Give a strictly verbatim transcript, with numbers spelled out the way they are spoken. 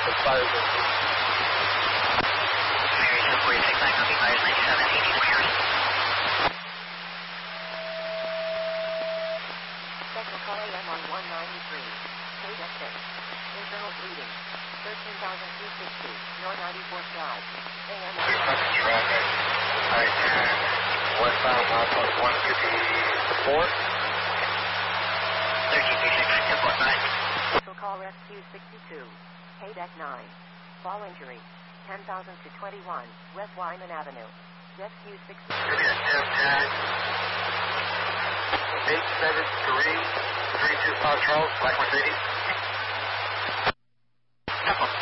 The fire is forty-six, nine copy, fires ninety-seven, eighty, clear. Technical A M on one ninety-three. K D E C six. Internal bleeding. thirteen thousand two hundred sixty. North ninety-fourth Drive. A M on traffic. Alright, and westbound milepost one fifty-four. thirteen P six, ten four five. Special call Rescue sixty-two. K D E C nine. Fall injury. ten thousand to twenty-one. West Wyman Avenue. Rescue sixty-two. Give me a ten ten. eight seven three three two five Charles, Black Mercedes.